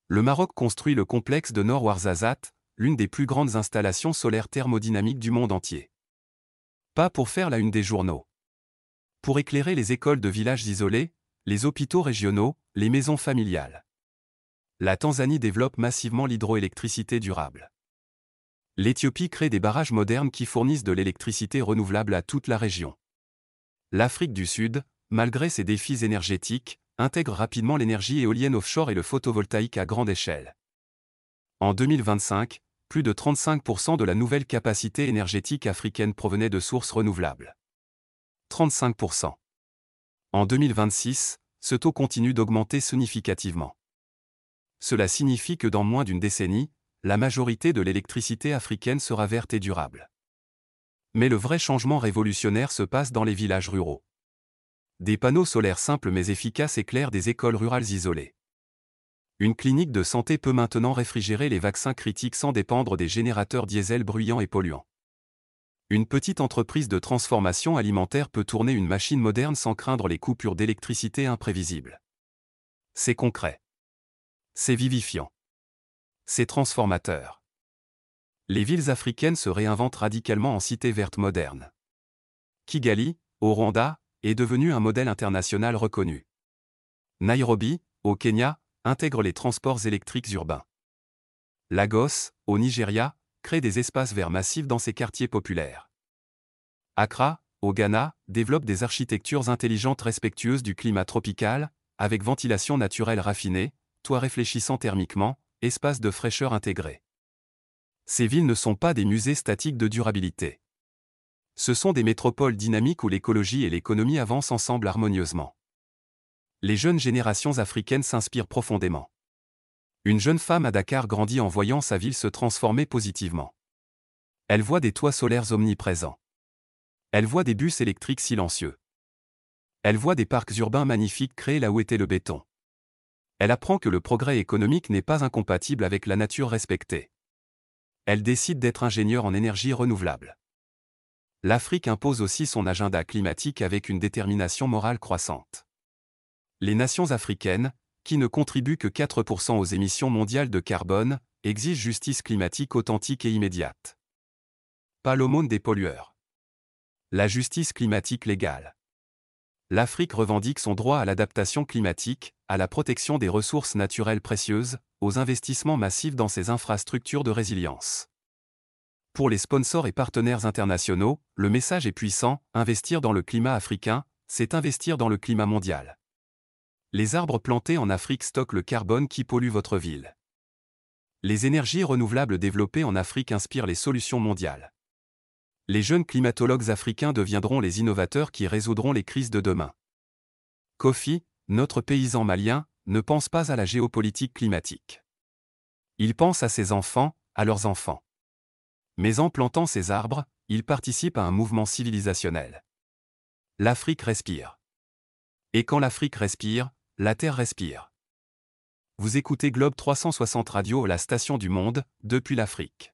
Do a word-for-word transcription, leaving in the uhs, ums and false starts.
Le Maroc construit le complexe de Nord Ouarzazate, l'une des plus grandes installations solaires thermodynamiques du monde entier. Pas pour faire la une des journaux. Pour éclairer les écoles de villages isolés, les hôpitaux régionaux, les maisons familiales. La Tanzanie développe massivement l'hydroélectricité durable. L'Éthiopie crée des barrages modernes qui fournissent de l'électricité renouvelable à toute la région. L'Afrique du Sud, malgré ses défis énergétiques, intègre rapidement l'énergie éolienne offshore et le photovoltaïque à grande échelle. En deux mille vingt-cinq, plus de trente-cinq pour cent de la nouvelle capacité énergétique africaine provenait de sources renouvelables. trente-cinq pour cent. En deux mille vingt-six, ce taux continue d'augmenter significativement. Cela signifie que dans moins d'une décennie, la majorité de l'électricité africaine sera verte et durable. Mais le vrai changement révolutionnaire se passe dans les villages ruraux. Des panneaux solaires simples mais efficaces éclairent des écoles rurales isolées. Une clinique de santé peut maintenant réfrigérer les vaccins critiques sans dépendre des générateurs diesel bruyants et polluants. Une petite entreprise de transformation alimentaire peut tourner une machine moderne sans craindre les coupures d'électricité imprévisibles. C'est concret. C'est vivifiant. C'est transformateur. Les villes africaines se réinventent radicalement en cités vertes modernes. Kigali, au Rwanda, est devenu un modèle international reconnu. Nairobi, au Kenya, intègre les transports électriques urbains. Lagos, au Nigeria, crée des espaces verts massifs dans ses quartiers populaires. Accra, au Ghana, développe des architectures intelligentes respectueuses du climat tropical, avec ventilation naturelle raffinée, toits réfléchissants thermiquement, espaces de fraîcheur intégrés. Ces villes ne sont pas des musées statiques de durabilité. Ce sont des métropoles dynamiques où l'écologie et l'économie avancent ensemble harmonieusement. Les jeunes générations africaines s'inspirent profondément. Une jeune femme à Dakar grandit en voyant sa ville se transformer positivement. Elle voit des toits solaires omniprésents. Elle voit des bus électriques silencieux. Elle voit des parcs urbains magnifiques créés là où était le béton. Elle apprend que le progrès économique n'est pas incompatible avec la nature respectée. Elle décide d'être ingénieure en énergie renouvelable. L'Afrique impose aussi son agenda climatique avec une détermination morale croissante. Les nations africaines, qui ne contribuent que quatre pour cent aux émissions mondiales de carbone, exigent justice climatique authentique et immédiate. Pas l'aumône des pollueurs. La justice climatique légale. L'Afrique revendique son droit à l'adaptation climatique, à la protection des ressources naturelles précieuses, aux investissements massifs dans ses infrastructures de résilience. Pour les sponsors et partenaires internationaux, le message est puissant, investir dans le climat africain, c'est investir dans le climat mondial. Les arbres plantés en Afrique stockent le carbone qui pollue votre ville. Les énergies renouvelables développées en Afrique inspirent les solutions mondiales. Les jeunes climatologues africains deviendront les innovateurs qui résoudront les crises de demain. Kofi, notre paysan malien, ne pense pas à la géopolitique climatique. Il pense à ses enfants, à leurs enfants. Mais en plantant ces arbres, il participe à un mouvement civilisationnel. L'Afrique respire. Et quand l'Afrique respire, la Terre respire. Vous écoutez Globe trois cent soixante Radio, la station du monde, depuis l'Afrique.